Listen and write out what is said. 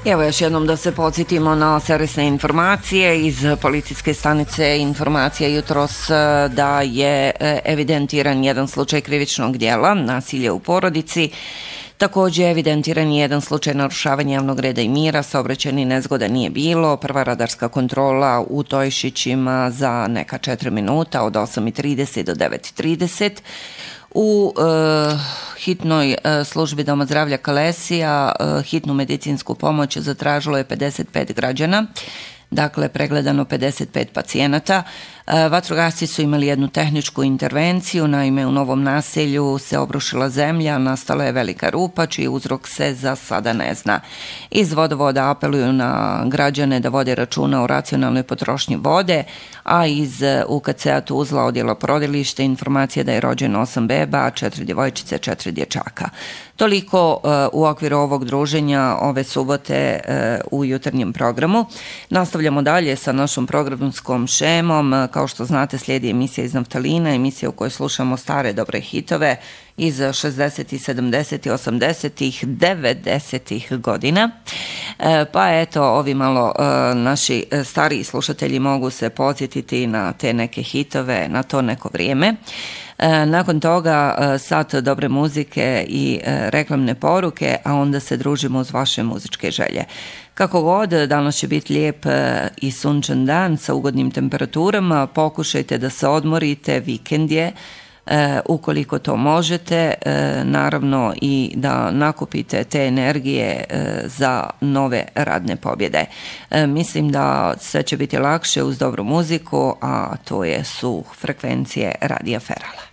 Evo još jednom da se podsjetimo na servisne informacije iz policijske stanice. Informacija jutros da je evidentiran jedan slučaj krivičnog djela, nasilje u porodici. Također evidentiran je jedan slučaj narušavanja javnog reda i mira, saobraćajnih nezgoda nije bilo. Prva radarska kontrola u Tojšićima za neka 4 minuta od 8:30 do 9:30. U hitnoj službi Doma zdravlja Kalesija hitnu medicinsku pomoć zatražilo je 55 građana, dakle pregledano 55 pacijenata. Vatrogasci su imali jednu tehničku intervenciju, naime u Novom naselju se obrušila zemlja, nastala je velika rupa čiji uzrok se za sada ne zna. Iz vodovoda apeluju na građane da vode računa o racionalnoj potrošnji vode, a iz UKC-a Tuzla odjela porodilište informacija da je rođeno 8 beba, 4 djevojčice, 4 dječaka. Toliko u okviru ovog druženja ove subote u jutarnjem programu. Nastavljamo dalje sa našom programskom šemom. Kao što znate, slijedi emisija iz Naftalina, emisija u kojoj slušamo stare dobre hitove iz 60. 70. 80. 90. godina. Pa eto, ovi malo naši stariji slušatelji mogu se podsjetiti na te neke hitove, na to neko vrijeme. Nakon toga sat dobre muzike i reklamne poruke, a onda se družimo uz vaše muzičke želje. Kako god, danas će biti lijep i sunčan dan sa ugodnim temperaturama, pokušajte da se odmorite, vikend je, ukoliko to možete, naravno i da nakupite te energije za nove radne pobjede. Mislim da sve će biti lakše uz dobru muziku, a to su frekvencije Radija Ferala.